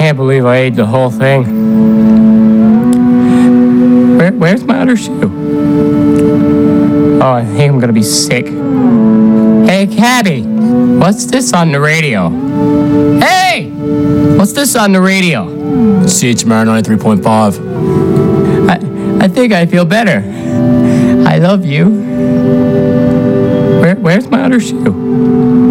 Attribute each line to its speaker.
Speaker 1: can't believe I ate the whole thing. Where's my other shoe? Oh, I think I'm gonna be sick. Hey, Cabby, what's this on the radio? Hey! What's this on the radio?
Speaker 2: CHMR 93.5.
Speaker 1: I think I feel better. I love you. Where's my other shoe?